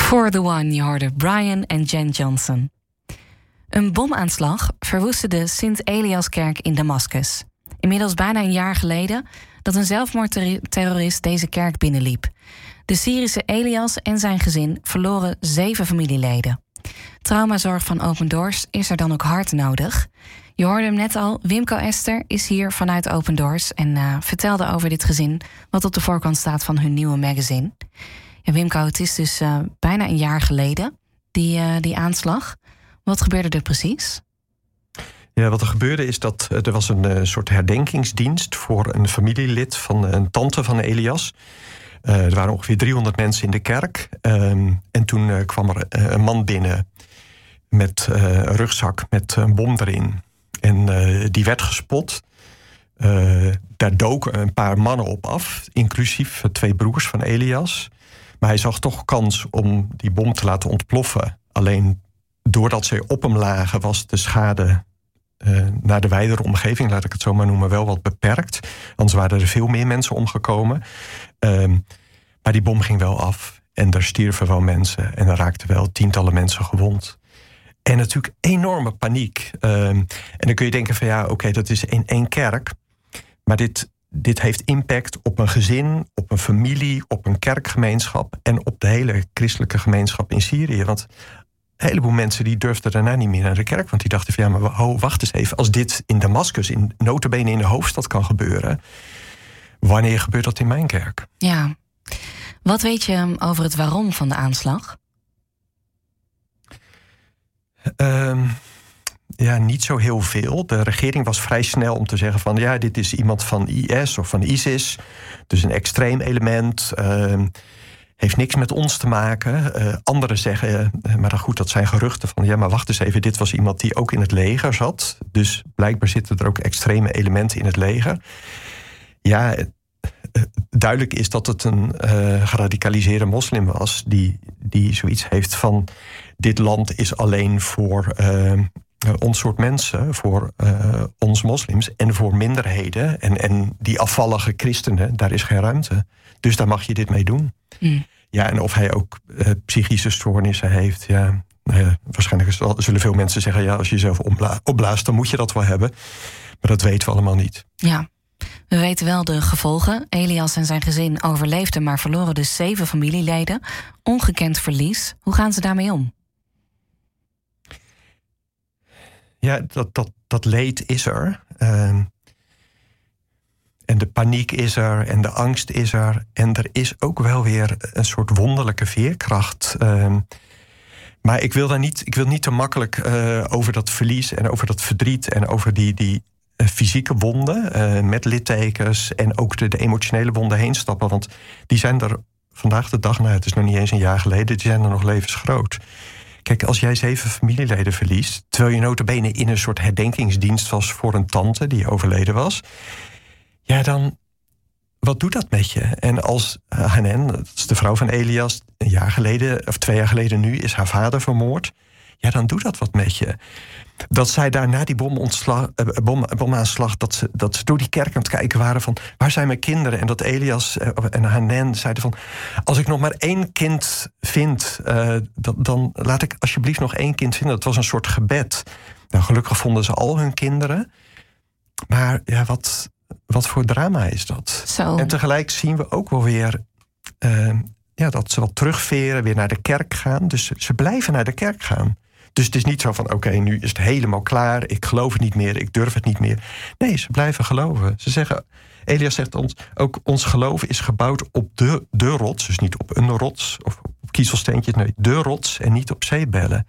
For the One, je hoorde Brian en Jen Johnson. Een bomaanslag verwoestte de Sint-Eliaskerk in Damascus. Inmiddels bijna een jaar geleden dat een zelfmoordterrorist deze kerk binnenliep. De Syrische Elias en zijn gezin verloren 7 familieleden. Traumazorg van Open Doors is er dan ook hard nodig. Je hoorde hem net al, Wimco Ester is hier vanuit Open Doors en vertelde over dit gezin wat op de voorkant staat van hun nieuwe magazine. Ja, Wimco, het is dus bijna een jaar geleden, die aanslag. Wat gebeurde er precies? Ja, wat er gebeurde is dat er was een soort herdenkingsdienst voor een familielid van een tante van Elias. Er waren ongeveer 300 mensen in de kerk. En toen kwam er een man binnen met een rugzak met een bom erin. En die werd gespot. Daar doken een paar mannen op af, inclusief 2 broers van Elias. Maar hij zag toch kans om die bom te laten ontploffen. Alleen doordat ze op hem lagen was de schade naar de wijdere omgeving, laat ik het zo maar noemen, wel wat beperkt. Anders waren er veel meer mensen omgekomen. Maar die bom ging wel af en daar stierven wel mensen en er raakten wel tientallen mensen gewond. En natuurlijk enorme paniek. En dan kun je denken van ja, oké, dat is in 1 kerk. Maar dit heeft impact op een gezin, op een familie, op een kerkgemeenschap en op de hele christelijke gemeenschap in Syrië. Want een heleboel mensen die durfden daarna niet meer naar de kerk. Want die dachten van ja, maar wacht eens even. Als dit in Damascus, nota bene in de hoofdstad kan gebeuren, wanneer gebeurt dat in mijn kerk? Ja. Wat weet je over het waarom van de aanslag? Ja, niet zo heel veel. De regering was vrij snel om te zeggen van ja, dit is iemand van IS of van ISIS. Dus een extreem element. Heeft niks met ons te maken. Anderen zeggen, maar dan goed, dat zijn geruchten van ja, maar wacht eens even, dit was iemand die ook in het leger zat. Dus blijkbaar zitten er ook extreme elementen in het leger. Ja, duidelijk is dat het een geradicaliseerde moslim was die zoiets heeft van dit land is alleen voor ons soort mensen, voor ons moslims en voor minderheden. En die afvallige christenen, daar is geen ruimte. Dus daar mag je dit mee doen. Ja, en of hij ook psychische stoornissen heeft, ja, waarschijnlijk zullen veel mensen zeggen ja, als je jezelf opblaast, dan moet je dat wel hebben. Maar dat weten we allemaal niet. Ja. We weten wel de gevolgen. Elias en zijn gezin overleefden, maar verloren dus 7 familieleden. Ongekend verlies. Hoe gaan ze daarmee om? Ja, dat leed is er. En de paniek is er en de angst is er. En er is ook wel weer een soort wonderlijke veerkracht. Maar ik wil niet te makkelijk over dat verlies en over dat verdriet en over die fysieke wonden met littekens en ook de emotionele wonden heen stappen. Want die zijn er vandaag de dag, nou het is nog niet eens een jaar geleden, die zijn er nog levensgroot. Kijk, als jij 7 familieleden verliest, terwijl je nota bene in een soort herdenkingsdienst was voor een tante die overleden was, ja dan, wat doet dat met je? En als Hanan, dat is de vrouw van Elias, een jaar geleden of 2 jaar geleden nu, is haar vader vermoord, ja dan doet dat wat met je. Dat zij daarna die bomaanslag, dat ze door die kerk aan het kijken waren van waar zijn mijn kinderen? En dat Elias en Hanan zeiden van als ik nog maar 1 kind vind, dan laat ik alsjeblieft nog 1 kind vinden. Dat was een soort gebed. Nou, gelukkig vonden ze al hun kinderen. Maar ja, wat voor drama is dat? Zo. En tegelijk zien we ook wel weer dat ze wat terugveren, weer naar de kerk gaan. Dus ze blijven naar de kerk gaan. Dus het is niet zo van, oké, nu is het helemaal klaar. Ik geloof het niet meer, ik durf het niet meer. Nee, ze blijven geloven. Ze zeggen, Elias zegt ons, ook ons geloof is gebouwd op de rots. Dus niet op een rots of op kiezelsteentjes. Nee, de rots en niet op zeebellen.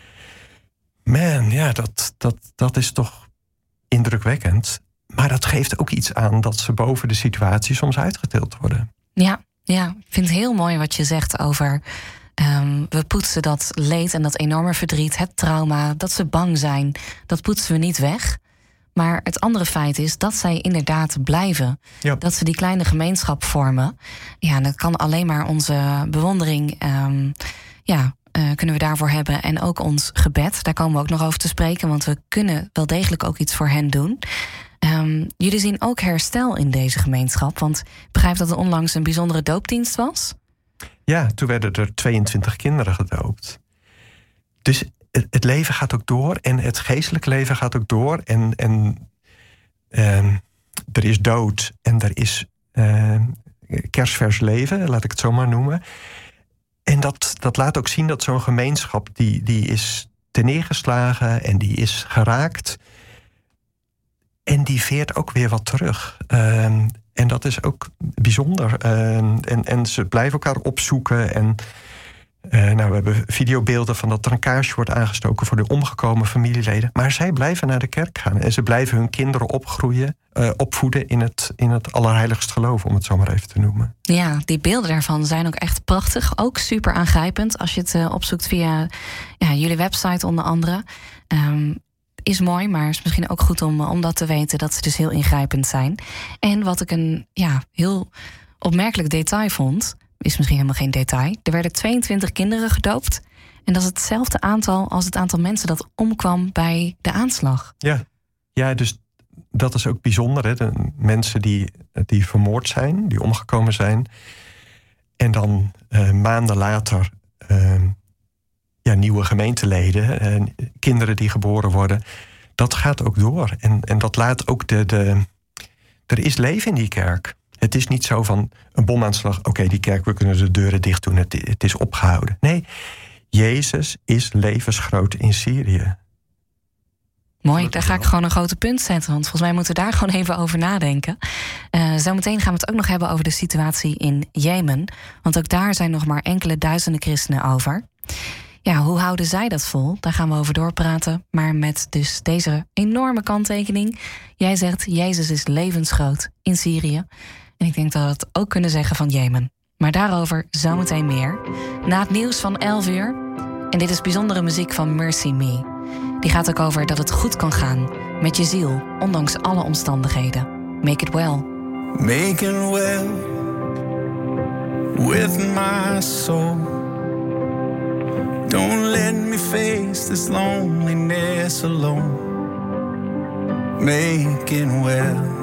Man, ja, dat is toch indrukwekkend. Maar dat geeft ook iets aan dat ze boven de situatie soms uitgetild worden. Ja, ik vind het heel mooi wat je zegt over we poetsen dat leed en dat enorme verdriet, het trauma, dat ze bang zijn, dat poetsen we niet weg. Maar het andere feit is dat zij inderdaad blijven. Ja. Dat ze die kleine gemeenschap vormen. Ja, dat kan alleen maar onze bewondering kunnen we daarvoor hebben. En ook ons gebed, daar komen we ook nog over te spreken, want we kunnen wel degelijk ook iets voor hen doen. Jullie zien ook herstel in deze gemeenschap, want ik begrijp dat er onlangs een bijzondere doopdienst was. Ja, toen werden er 22 kinderen gedoopt. Dus het leven gaat ook door en het geestelijke leven gaat ook door. En er is dood en er is kerstvers leven, laat ik het zo maar noemen. En dat laat ook zien dat zo'n gemeenschap die is terneergeslagen en die is geraakt. En die veert ook weer wat terug. En dat is ook bijzonder. En ze blijven elkaar opzoeken. En we hebben videobeelden van dat er een kaarsje wordt aangestoken voor de omgekomen familieleden. Maar zij blijven naar de kerk gaan. En ze blijven hun kinderen opvoeden in het allerheiligst geloof, om het zo maar even te noemen. Ja, die beelden daarvan zijn ook echt prachtig. Ook super aangrijpend als je het opzoekt via jullie website onder andere. Is mooi, maar is misschien ook goed om dat te weten, dat ze dus heel ingrijpend zijn. En wat ik een heel opmerkelijk detail vond, is misschien helemaal geen detail. Er werden 22 kinderen gedoopt. En dat is hetzelfde aantal als het aantal mensen dat omkwam bij de aanslag. Ja, dus dat is ook bijzonder. Hè? De mensen die vermoord zijn, die omgekomen zijn. En dan maanden later nieuwe gemeenteleden, kinderen die geboren worden. Dat gaat ook door. En dat laat ook er is leven in die kerk. Het is niet zo van een bomaanslag, oké, die kerk, we kunnen de deuren dicht doen, het is opgehouden. Nee, Jezus is levensgroot in Syrië. Mooi, daar ga ik gewoon een grote punt zetten. Want volgens mij moeten we daar gewoon even over nadenken. Zometeen gaan we het ook nog hebben over de situatie in Jemen. Want ook daar zijn nog maar enkele duizenden christenen over. Ja, hoe houden zij dat vol? Daar gaan we over doorpraten. Maar met dus deze enorme kanttekening. Jij zegt, Jezus is levensgroot in Syrië. En ik denk dat we het ook kunnen zeggen van Jemen. Maar daarover zometeen meer. Na het nieuws van 11 uur. En dit is bijzondere muziek van Mercy Me. Die gaat ook over dat het goed kan gaan met je ziel, ondanks alle omstandigheden. Make it well. Make it well with my soul. Don't let me face this loneliness alone. Make it well.